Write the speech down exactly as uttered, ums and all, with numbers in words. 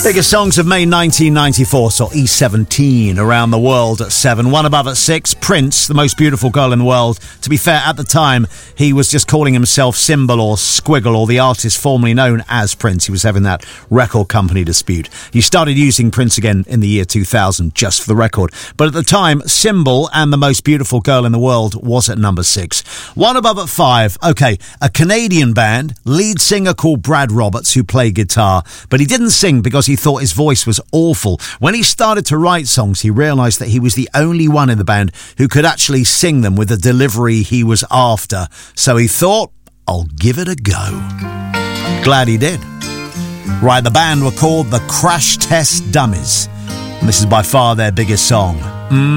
Biggest songs of May nineteen ninety-four, so E seventeen around the world at seven. One above at six, Prince, the most beautiful girl in the world. To be fair, at the time, he was just calling himself Symbol or Squiggle, or the artist formerly known as Prince. He was having that record company dispute. He started using Prince again in the year two thousand, just for the record. But at the time, Symbol and the most beautiful girl in the world was at number six. One above at five, okay, a Canadian band, lead singer called Brad Roberts, who played guitar, but he didn't sing because he thought his voice was awful. When he started to write songs, he realised that he was the only one in the band who could actually sing them with the delivery he was after. So he thought, I'll give it a go. Glad he did. Right, the band were called the Crash Test Dummies, and this is by far their biggest song. Mm.